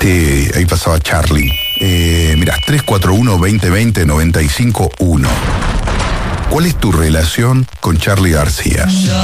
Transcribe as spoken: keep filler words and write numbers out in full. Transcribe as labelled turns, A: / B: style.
A: Este, ahí pasaba Charlie. Eh, mirá, tres cuatro uno, veinte veinte, noventa y cinco uno. ¿Cuál es tu relación con Charly García?